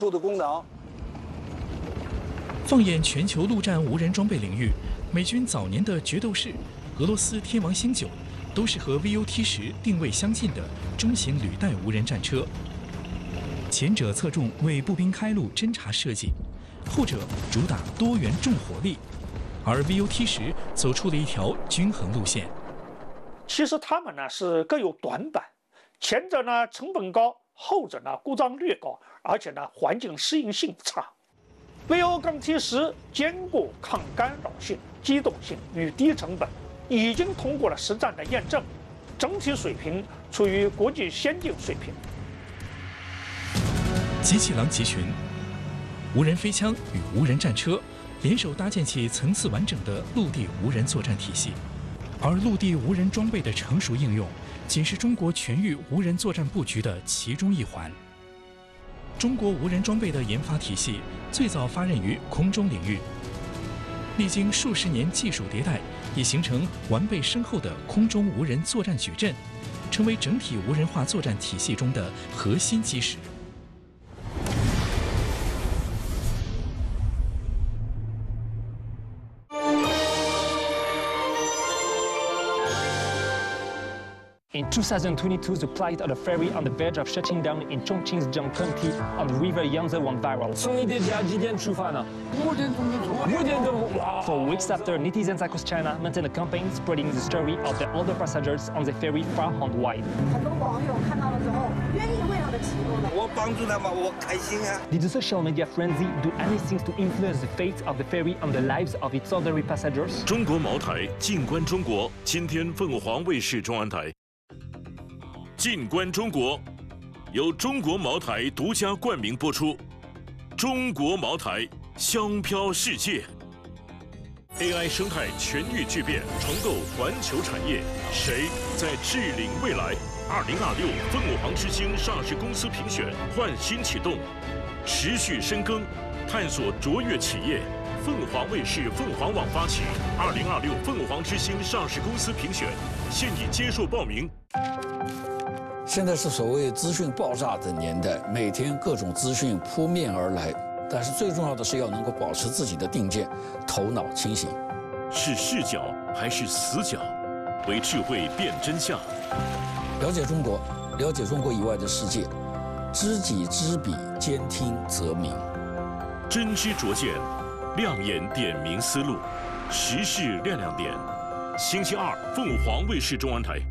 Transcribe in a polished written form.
的功能。 放眼全球陆战无人装备领域，美军早年的决斗士、俄罗斯天王星9，都是和 VUT-10定位相近的中型履带无人战车。前者侧重为步兵开路侦察设计，后者主打多元重火力，而 VUT-10走出了一条均衡路线。 其实它们呢是各有短板，前者呢成本高，后者呢故障率高，而且呢环境适应性差。VU-T10兼顾抗干扰性、机动性与低成本，已经通过了实战的验证，整体水平处于国际先进水平。 机器狼集群，无人飞枪与无人战车联手搭建起层次完整的陆地无人作战体系，而陆地无人装备的成熟应用，仅是中国全域无人作战布局的其中一环。中国无人装备的研发体系最早发轫于空中领域，历经数十年技术迭代，已形成完备深厚的空中无人作战矩阵，成为整体无人化作战体系中的核心基石。 In 2022, the plight of the ferry on the verge of shutting down in Chongqing County on the river Yangtze went viral. 从你的家几点出发呢？5点钟就出发。5点钟，哇 For weeks after, netizens across China maintained a campaign spreading the story of the older passengers on the ferry far and wide. 很多网友看到了之后，愿意为他的启动的。 我帮助他们，我开心啊。 Did the social media frenzy do anything to influence the fate of the ferry and the lives of its ordinary passengers? 中国茅台，静观中国。今天凤凰卫视中文台。静观中国，由中国茅台独家冠名播出。中国茅台，香飘世界。AI 生态全域巨变，重构环球产业，谁在治领未来？2026凤凰之星上市公司评选焕新启动，持续深耕，探索卓越企业。凤凰卫视、凤凰网发起2026凤凰之星上市公司评选，现已接受报名。 现在是所谓资讯爆炸的年代，每天各种资讯扑面而来，但是最重要的是要能够保持自己的定见，头脑清醒。 是视角还是死角？为智慧辨真相。 了解中国，了解中国以外的世界，知己知彼，兼听则明。 真知灼见，亮眼点明思路，时事亮亮点。星期二，凤凰卫视中文台。